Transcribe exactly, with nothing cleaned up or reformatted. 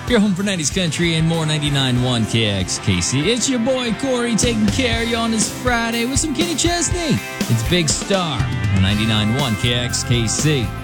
Your home for nineties country and more. Ninety-nine point one K X K C. It's your boy Corey taking care of you on this Friday with some Kenny Chesney. It's Big Star on ninety-nine point one K X K C.